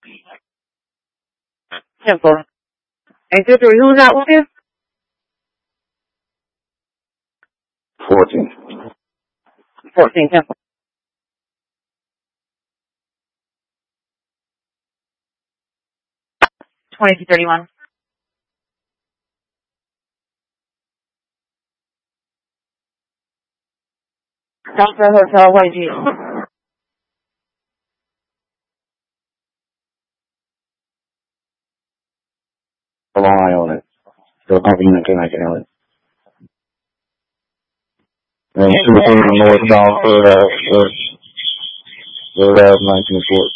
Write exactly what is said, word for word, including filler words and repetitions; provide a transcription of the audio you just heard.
Temple. eight two three, who's out with you? fourteen. fourteen, Temple. twenty-two thirty-one. Delta Hotel Y G. Long eye on it. Still confident can I can it. And two from northbound for uh for for uh nineteen Fort.